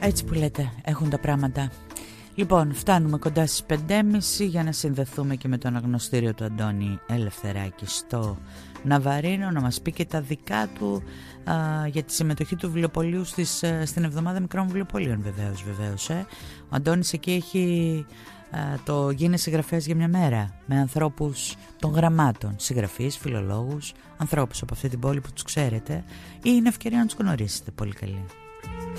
Έτσι που λέτε έχουν τα πράγματα. Λοιπόν, φτάνουμε κοντά στις 5.30 για να συνδεθούμε και με το αναγνωστήριο του Αντώνη Ελευθεράκη στο Ναβαρίνο, να μας πει και τα δικά του για τη συμμετοχή του βιβλιοπωλείου στην εβδομάδα μικρών βιβλιοπωλείων. Βεβαίως. Ο Αντώνης εκεί έχει το γίνει συγγραφέας για μια μέρα, με ανθρώπους των γραμμάτων, συγγραφείς, φιλολόγους, ανθρώπους από αυτή την πόλη που τους ξέρετε, ή είναι ευκαιρία να τους γνωρίσετε πολύ καλή.